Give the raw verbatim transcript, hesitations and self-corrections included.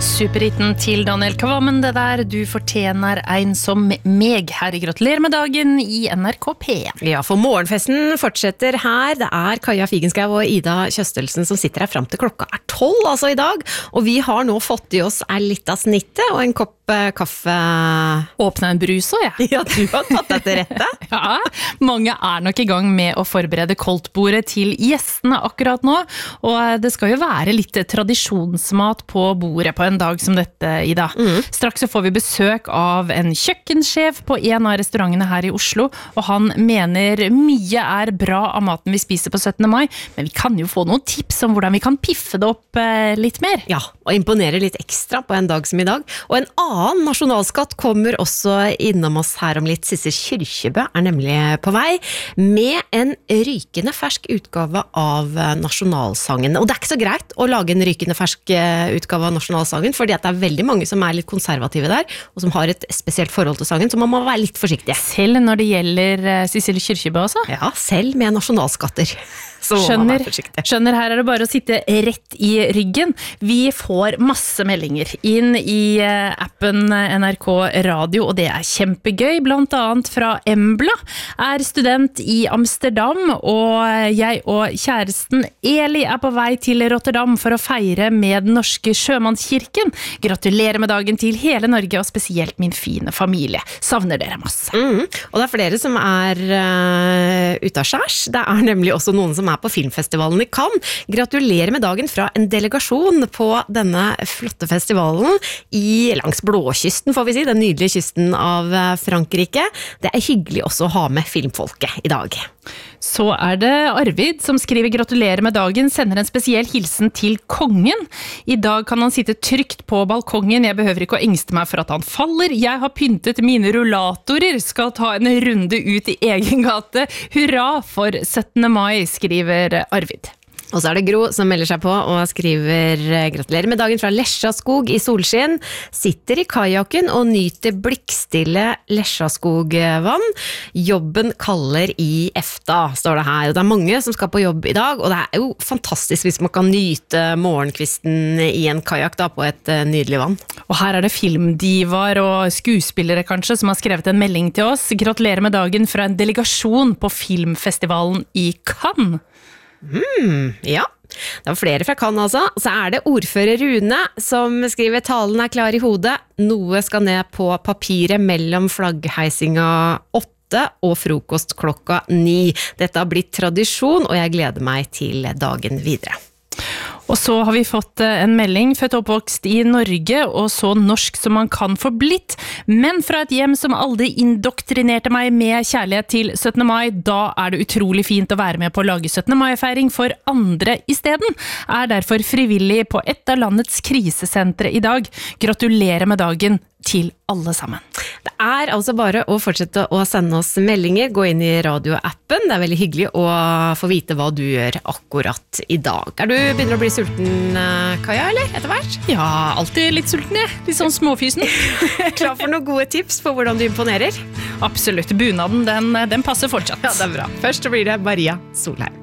Superhitten til Daniel Kvammen, det der du fortjener en som meg her i Gratulerer med dagen i N R K P. Ja, for morgenfesten fortsetter her. Det er Kaja Figenschou og Ida Kjøstelsen som sitter her frem til klokka er tolv, altså i dag. Og vi har nå fått i oss en liten snitte og en kopp kaffe. Åpne en brus også, ja. Ja, du har tatt deg til rette. Ja, mange er nok i gang med å forberede koldtbordet til gjestene akkurat nå. Og det skal jo være litt tradisjonsmat på bordet på en dag som dette, Ida. Mm. Straks så får vi besøk av en kjøkkensjef på en av restaurantene her i Oslo, og han mener mye er bra av maten vi spiser på syttende mai, men vi kan jo få noen tips om hvordan vi kan piffe det opp eh, litt mer. Ja, og imponere litt ekstra på en dag som i dag. Og en annen nasjonalskatt kommer også innom oss her om litt. Sissel Kyrkjebø er nemlig på vei med en rykende fersk utgave av nasjonalsangen. Og det er ikke så greit å lage en rykende fersk utgave av nasjonalsangen, fordi at det er veldig mange som er litt konservative der, og som har et spesielt forhold til sangen, så man må være litt forsiktig. Selv når det gjelder Sissel Kyrkjebø også? Ja, selv med nasjonalskatter. Så skjønner, skjønner, her er det bare å sitte rett i ryggen. Vi får masse meldinger inn i appen N R K Radio, og det er kjempegøy. Blant annet fra Embla, er student i Amsterdam, og jeg og kjæresten Eli er på vei til Rotterdam for å feire med den norske sjømannskirken. Gratulerer med dagen til hele Norge, og spesielt min fine familie. Savner dere masse. Mm, og det er flere som er uh, ute av skjærs. Det er nemlig også noen som er på filmfestivalen i Cannes. Gratulerer med dagen fra en delegasjon på denne flotte festivalen i langs blåkysten, får vi si, den nydelige kysten av Frankrike. Det er hyggelig også å ha med filmfolket i dag. Så er det Arvid som skriver gratulerer med dagen, sender en spesiell hilsen til kongen. I dag kan han sitte trygt på balkongen, jeg behøver ikke å engste meg for at han faller. Jeg har pyntet mine rullatorer, skal ta en runde ut i egen gate. Hurra for syttende mai, skriver Arvid. Og så er det Gro som melder seg på og skriver gratulerer med dagen fra Lesjaskog i solskinn. Sitter i kajakken og nyter blikkstille Lesjaskogvann. Jobben kaller i EFTA, står det her. Og det er mange som skal på jobb i dag, og det er jo fantastisk hvis man kan nyte morgenkvisten i en kajak da, på et nydelig vann. Og her er det filmdivar og skuespillere kanskje som har skrevet en melding til oss. Gratulerer med dagen fra en delegasjon på filmfestivalen i Cannes. Mm, ja, det var flere fra Cannes altså. Så er det ordfører Rune som skriver talen er klar i hodet. Noe skal ned på papiret mellom flaggheisinga åtte og frokost klokka ni. Dette har blitt tradisjon, og jeg gleder meg til dagen videre. Og så har vi fått en melding, født og oppvokst i Norge, og så norsk som man kan få blitt, men fra et hjem som aldri indoktrinerte meg med kjærlighet til syttende mai, da er det utrolig fint å være med på å lage syttende mai-feiring for andre i stedet. Er derfor frivillig på et av landets krisesentre i dag. Gratulerer med dagen til alle sammen. Det er altså bare å fortsette å sende oss meldinger, gå inn i radioappen. Det er veldig hyggelig å få vite hva du gjør akkurat i dag. Er du begynner å bli sulten, Kaja, eller etter hvert? Ja, alltid litt sulten, jeg. Litt sånn småfysen. Klar for noen gode tips på hvordan du imponerer? Absolutt, bunaden, den, den passer fortsatt. Ja, det er bra. Først så blir det Maria Solheim.